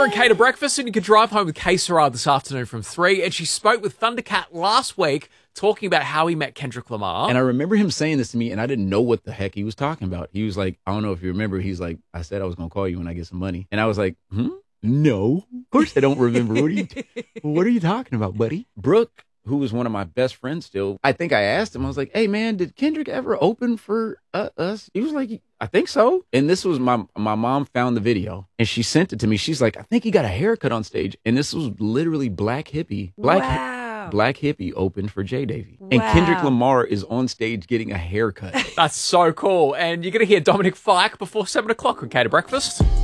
You're in Cater Breakfast, and you can drive home with K Sarah this afternoon from 3. And she spoke with Thundercat last week talking about how he met Kendrick Lamar. And I remember him saying this to me, and I didn't know what the heck he was talking about. He was like, I don't know if you remember. He's like, I said I was going to call you when I get some money. And I was like, No, of course I don't remember. What are you talking about, buddy? Brooke, who was one of my best friends still, I think I asked him, I was like, hey, man, did Kendrick ever open for us? He was like, I think so. And this was my mom found the video, and she sent it to me. She's like, I think he got a haircut on stage. And this was literally Black Hippie. Black Hippie opened for J Davy. Wow. And Kendrick Lamar is on stage getting a haircut. That's so cool. And you're going to hear Dominic Fike before 7 o'clock on Cater Breakfast.